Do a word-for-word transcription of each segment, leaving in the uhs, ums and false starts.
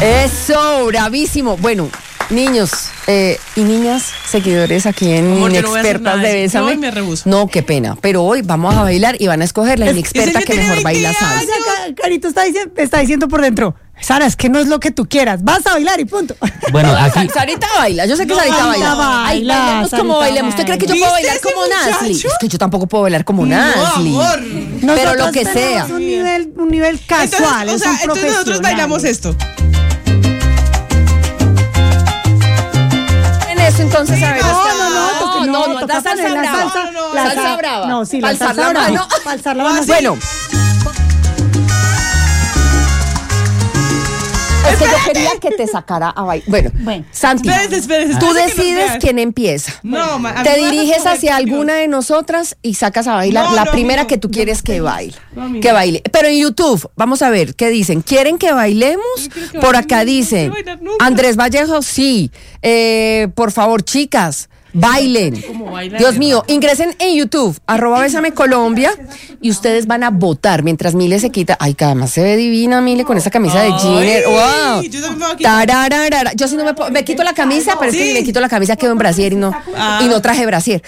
Eso, bravísimo. Bueno, niños eh, y niñas, seguidores aquí en Amor, Inexpertas no de Bésame. Hoy me rehuso. No, qué pena. Pero hoy vamos a bailar y van a escoger la inexperta que, que mejor baila salsa. Carito está diciendo, está diciendo por dentro, Sara, es que no es lo que tú quieras, vas a bailar y punto. Bueno, aquí... Sarita baila, yo sé que No, Sarita baila. baila, Ay, bailemos Sarita como bailemos. ¿Usted cree que yo puedo bailar como Nasli? Es que yo tampoco puedo bailar como Nasli. No, Pero lo que sea. Un nivel, un nivel casual, Entonces, o es sea, un entonces nosotros profesional. bailamos esto. En eso entonces, a ver. No, no, no, no, no, no, toca la salsa poner la brava. salsa, No, no, la salsa sa- brava. No, sí, la Alzar salsa la brava. mano. Alzar la mano. Bueno. Es que yo quería que te sacara a bailar. Bueno, Bueno. Santi, Espérese, espérese, tú espérese que nos decides vean. quién empieza. No, ma- a Te mí me vas a diriges coger hacia conmigo. alguna de nosotras y sacas a bailar No, la no, primera no, que tú no, quieres que no, baile. no, no. Que baile. Pero en YouTube, vamos a ver qué dicen. ¿Quieren que bailemos? quiero que Por bailemos, acá no dicen. quiero bailar nunca. Andrés Vallejo, sí. Eh, por favor, chicas, bailen. ¿Cómo baila Dios de mío, ingresen en YouTube, arroba Bésame Colombia, y ustedes van a votar mientras Mile se quita. Ay, que además se ve divina Mile con esa camisa de Ay, jean. ¡Wow! yo también me voy a quitar. Tarararara. Yo sí no me po- me quito la camisa, pero es que Sí. si me quito la camisa quedo en brasier y no, Ah. y no traje brasier.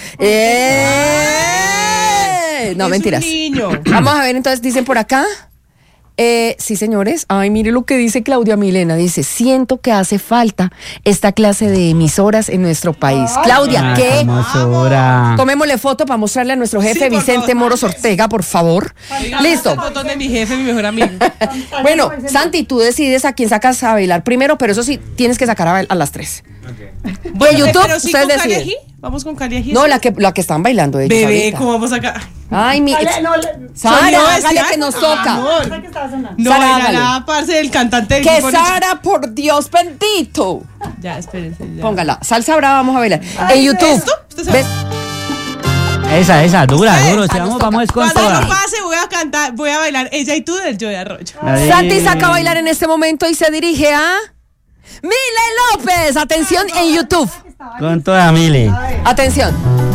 ¡Eh! No, Es un mentiras. niño. Vamos a ver, entonces dicen por acá. Eh, sí, señores. Ay, mire lo que dice Claudia Milena. Dice, siento que hace falta esta clase de emisoras en nuestro país. Claudia, Ah, ¿qué? hermosura. Tomémosle foto para mostrarle a nuestro jefe Sí, por Vicente favor. Moros Ortega, por favor. Listo. El botón de mi jefe, mi mejor amigo. Bueno, Santi, tú decides a quién sacas a bailar primero, pero eso sí, tienes que sacar a, bail- a las tres. Bueno, YouTube, pero sí ustedes con Cali deciden. Ají. Vamos con Cali Ají. No, la que, la que están bailando ellos Bebé, ahorita. ¿cómo vamos acá? Ay, mi... Dale, no, le- Sara, Sonido hágale bestial. que nos toca. Amor. ¿Qué estaba sonando? No, Sara, era hágale. la parce del cantante del Que grupo Nietzsche. Sara, por Dios bendito. Ya, espérense. Ya. Póngala, salsa brava, vamos a bailar. En YouTube. ¿esto? ¿Esto se ¿ves? Esa, esa, dura, Ustedes, duro. ah, Si nos vamos, toca. vamos con Cuando toda. lo pase, voy a cantar, voy a bailar Ella y tú del Joey Arroyo. Ahí. Santi saca a bailar en este momento y se dirige a Mile López. Atención en YouTube. Con toda Mili. Atención.